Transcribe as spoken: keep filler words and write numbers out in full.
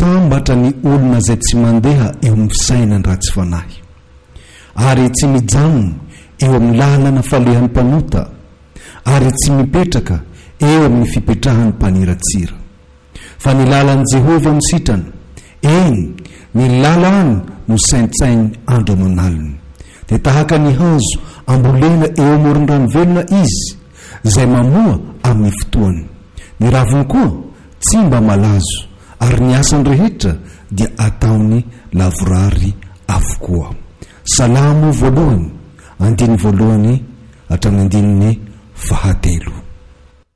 misambatra ny olona izay tsy mandeha eo amin'ny fisainany ratsy fanahy ary tsy mijanona eo amin'ny lalana falehan'ny mpanota ary tsy mipetraka eo amin'ny fipetrahan'ny mpaniratsira fa ny lalan'i Jehovah no sitrany, eny ny lalany no saintsainy andro aman'alina. Dia tahaka ny hazo ambolena eo amoron-drano velona izy izay mamoa amin'ny fotoany, ny raviny koa tsy mba malazo ary ny asany rehetra dia ataony lavorary avokoa. Salamo voalohany andiny voalohany hatramin'ny andininy fahatelo.